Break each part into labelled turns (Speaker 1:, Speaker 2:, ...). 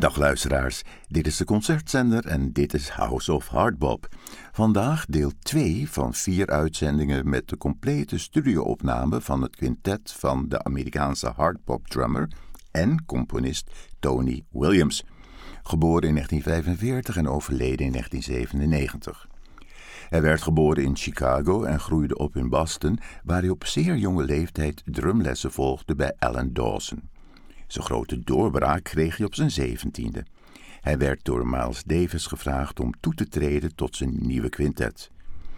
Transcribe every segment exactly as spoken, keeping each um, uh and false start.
Speaker 1: Dag luisteraars, dit is de Concertzender en dit is House of Hardbop. Vandaag deel twee van vier uitzendingen met de complete studioopname van het quintet van de Amerikaanse hardbop-drummer en componist Tony Williams, geboren in negentien vijfenveertig en overleden in negentien zevenennegentig. Hij werd geboren in Chicago en groeide op in Boston, waar hij op zeer jonge leeftijd drumlessen volgde bij Alan Dawson. Zijn grote doorbraak kreeg hij op zijn zeventiende. Hij werd door Miles Davis gevraagd om toe te treden tot zijn nieuwe quintet.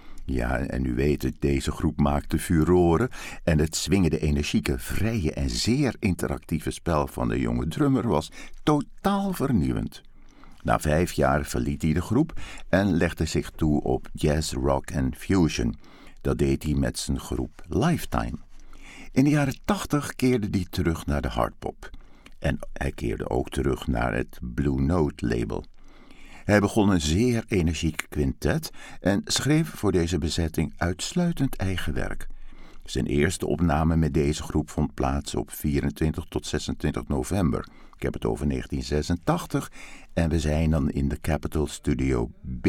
Speaker 1: Ja, en u weet het, deze groep maakte furoren en het swingende, energieke, vrije en zeer interactieve spel van de jonge drummer was totaal vernieuwend. Na vijf jaar verliet hij de groep en legde zich toe op jazz, rock en fusion. Dat deed hij met zijn groep Lifetime. In de jaren tachtig keerde hij terug naar de hardpop. En hij keerde ook terug naar het Blue Note label. Hij begon een zeer energiek quintet en schreef voor deze bezetting uitsluitend eigen werk. Zijn eerste opname met deze groep vond plaats op vierentwintig tot zesentwintig november. Ik heb het over negentien zesentachtig en we zijn dan in de Capitol Studio B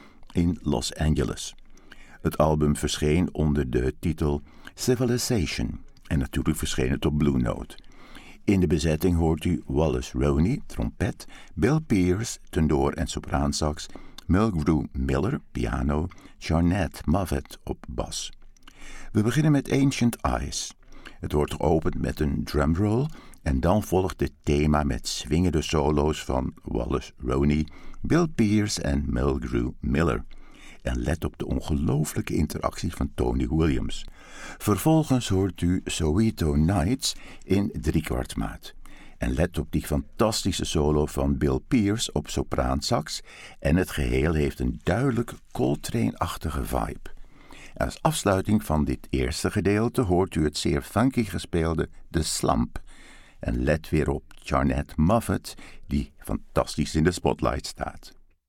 Speaker 1: in Los Angeles. Het album verscheen onder de titel Civilization en natuurlijk verscheen het op Blue Note. In de bezetting hoort u Wallace Roney, trompet, Bill Pierce, tenor en sopraansax, Mulgrew Miller, piano, Jarnette Moffett op bas. We beginnen met Ancient Eyes. Het wordt geopend met een drumroll en dan volgt het thema met swingende solo's van Wallace Roney, Bill Pierce en Mulgrew Miller. En let op de ongelooflijke interactie van Tony Williams. Vervolgens hoort u Soweto Nights in driekwartsmaat. En let op die fantastische solo van Bill Pierce op sopraansax en het geheel heeft een duidelijk Coltrane-achtige vibe. En als afsluiting van dit eerste gedeelte hoort u het zeer funky gespeelde The Slump. En let weer op Jarnette Moffett, die fantastisch in de spotlight staat.